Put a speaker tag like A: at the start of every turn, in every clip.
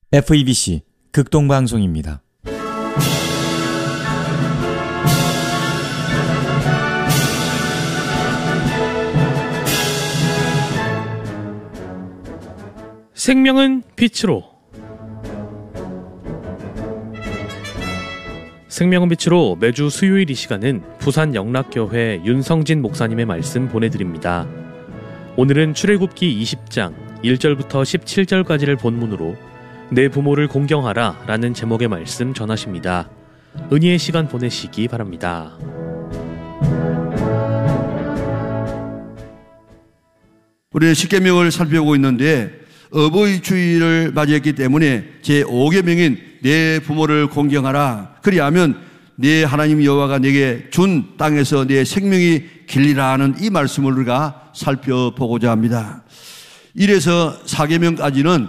A: FEBC 극동방송입니다.
B: 생명은 빛으로. 생명은 빛으로 매주 수요일 이 시간은 부산 영락교회 윤성진 목사님의 말씀 보내드립니다. 오늘은 출애굽기 20장 1절부터 17절까지를 본문으로 내 부모를 공경하라 라는 제목의 말씀 전하십니다. 은혜의 시간 보내시기 바랍니다.
C: 우리는 십계명을 살펴보고 있는데 어버이 주일을 맞이했기 때문에 제5계명인 내 부모를 공경하라. 그리하면 네 하나님 여호와가 내게 준 땅에서 내 생명이 길리라 하는 이 말씀을 우리가 살펴보고자 합니다. 1에서 4계명까지는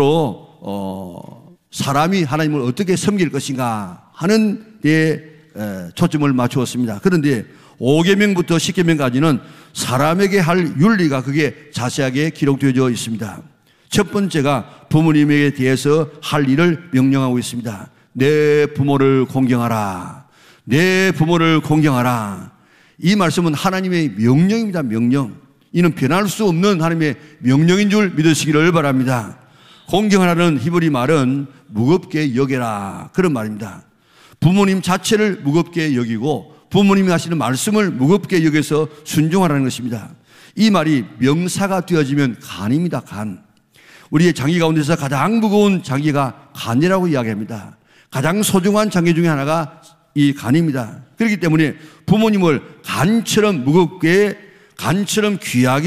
C: 주로 사람이 하나님을 어떻게 섬길 것인가 하는 데 초점을 맞추었습니다. 그런데 5계명부터 10계명까지는 사람에게 할 윤리가 그게 자세하게 기록되어 있습니다. 첫 번째가 부모님에 대해서 할 일을 명령하고 있습니다. 내 부모를 공경하라. 내 부모를 공경하라. 이 말씀은 하나님의 명령입니다. 명령. 이는 변할 수 없는 하나님의 명령인 줄 믿으시기를 바랍니다. 공경하라는 히브리 말은 무겁게 여겨라 그런 말입니다. 부모님 자체를 무겁게 여기고 부모님이 하시는 말씀을 무겁게 여겨서 순종하라는 것입니다. 이 말이 명사가 되어지면 간입니다. 간. 우리의 장기 가운데서 가장 무거운 장기가 간이라고 이야기합니다. 가장 소중한 장기 중에 하나가 이 간입니다. 그렇기 때문에 부모님을 간처럼 무겁게, 간처럼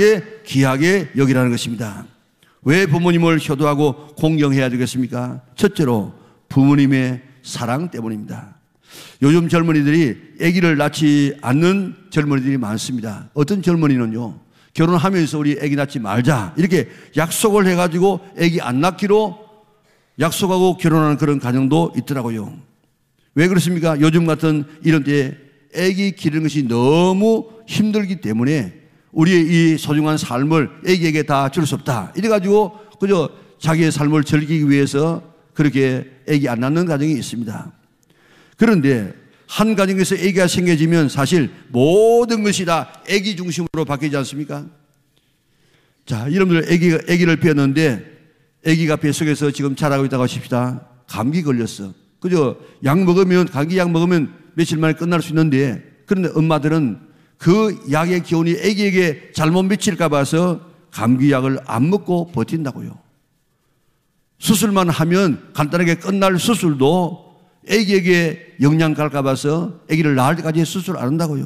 C: 귀하게 여기라는 것입니다. 왜 부모님을 효도하고 공경해야 되겠습니까? 첫째로 부모님의 사랑 때문입니다. 요즘 젊은이들이 아기를 낳지 않는 젊은이들이 많습니다. 어떤 젊은이는요, 결혼하면서 우리 아기 낳지 말자 이렇게 약속을 해가지고 아기 안 낳기로 약속하고 결혼하는 그런 가정도 있더라고요. 왜 그렇습니까? 요즘 같은 이런 때에 아기 기르는 것이 너무 힘들기 때문에 우리의 이 소중한 삶을 아기에게 다 줄 수 없다 이래가지고 그저 자기의 삶을 즐기기 위해서 그렇게 아기 안 낳는 가정이 있습니다. 그런데 한 가정에서 아기가 생겨지면 사실 모든 것이 다 아기 중심으로 바뀌지 않습니까? 자, 여러분들 아기를 낳았는데 아기가 뱃속에서 지금 자라고 있다고 하십시다. 감기 걸렸어. 그저 약 먹으면, 감기 약 먹으면 며칠 만에 끝날 수 있는데, 그런데 엄마들은 그 약의 기운이 아기에게 잘못 미칠까 봐서 감기약을 안 먹고 버틴다고요. 수술만 하면 간단하게 끝날 수술도 아기에게 영양 갈까 봐서 아기를 낳을 때까지 수술 안 한다고요.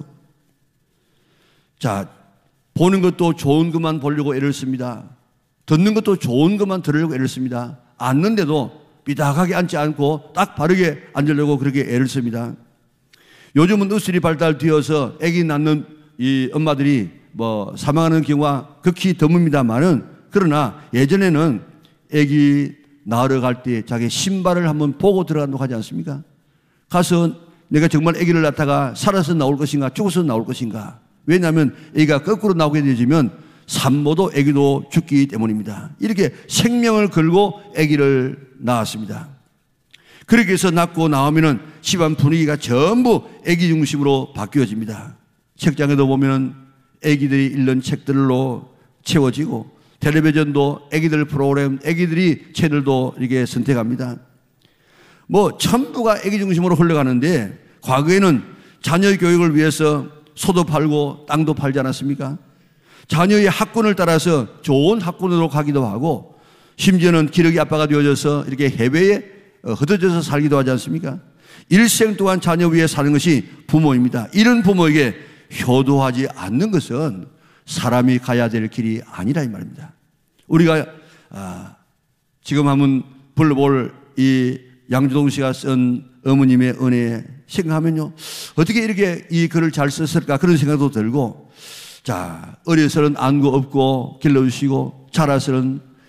C: 자, 보는 것도 좋은 것만 보려고 애를 씁니다. 듣는 것도 좋은 것만 들으려고 애를 씁니다. 앉는데도 삐딱하게 앉지 않고 딱 바르게 앉으려고 그렇게 애를 씁니다. 요즘은 의술이 발달되어서 아기 낳는 이 엄마들이 사망하는 경우가 극히 드뭅니다만은, 그러나 예전에는 아기 낳으러 갈 때 자기 신발을 한번 보고 들어간다고 하지 않습니까? 가서 내가 정말 아기를 낳다가 살아서 나올 것인가 죽어서 나올 것인가. 왜냐하면 아기가 거꾸로 나오게 되지면 산모도 아기도 죽기 때문입니다. 이렇게 생명을 걸고 아기를 낳았습니다. 그렇게 해서 낳고 나오면은 집안 분위기가 전부 아기 중심으로 바뀌어집니다. 책장에도 보면은 아기들이 읽는 책들로 채워지고, 텔레비전도 아기들 프로그램, 아기들이 채널도 이렇게 선택합니다. 전부가 아기 중심으로 흘러가는데, 과거에는 자녀의 교육을 위해서 소도 팔고 땅도 팔지 않았습니까? 자녀의 학군을 따라서 좋은 학군으로 가기도 하고, 심지어는 기러기 아빠가 되어져서 이렇게 해외에 흩어져서 살기도 하지 않습니까? 일생 동안 자녀 위에 사는 것이 부모입니다. 이런 부모에게 효도하지 않는 것은 사람이 가야 될 길이 아니라 이 말입니다. 우리가 지금 한번 불러볼 이 양주동 씨가 쓴 어머님의 은혜 생각하면요, 어떻게 이렇게 이 글을 잘 썼을까 그런 생각도 들고, 자, 어려서는 안고 업고 길러주시고 자라서는